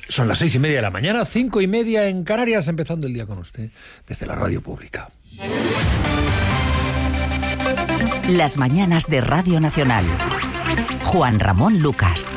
Son las 6:30 de la mañana, 5:30 en Canarias, empezando el día con usted desde la radio pública. Las mañanas de Radio Nacional. Juan Ramón Lucas.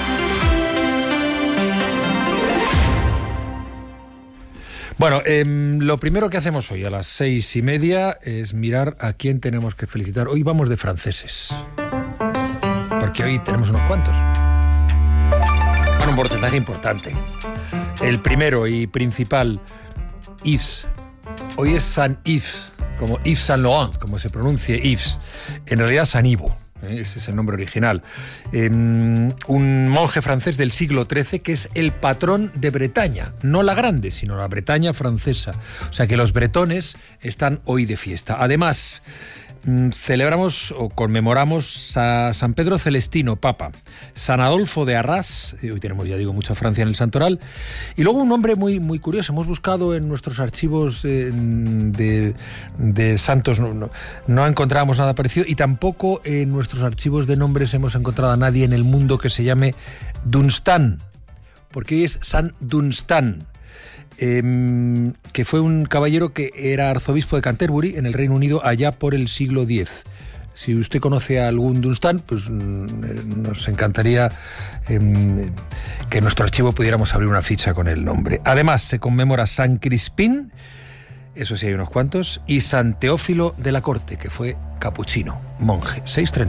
Bueno, lo primero que hacemos hoy a las 6:30 es mirar a quién tenemos que felicitar. Hoy vamos de franceses, porque hoy tenemos unos cuantos. Bueno, un porcentaje importante. El primero y principal, Yves. Hoy es San Yves, como Yves Saint Laurent, como se pronuncie Yves. En realidad San Ivo. Ese es el nombre original. Un monje francés del siglo XIII que es el patrón de Bretaña, no la grande, sino la Bretaña francesa. O sea que los bretones están hoy de fiesta. Además, celebramos o conmemoramos a San Pedro Celestino, Papa, San Adolfo de Arras, hoy tenemos, ya digo, mucha Francia en el santoral, y luego un nombre muy, muy curioso. Hemos buscado en nuestros archivos de santos, no encontrábamos nada parecido, y tampoco en nuestros archivos de nombres hemos encontrado a nadie en el mundo que se llame Dunstan, porque hoy es San Dunstan, que fue un caballero que era arzobispo de Canterbury en el Reino Unido allá por el siglo X. Si usted conoce a algún Dunstan, pues nos encantaría que en nuestro archivo pudiéramos abrir una ficha con el nombre. Además, se conmemora San Crispín, eso sí hay unos cuantos, y San Teófilo de la Corte, que fue capuchino, monje. 6:30.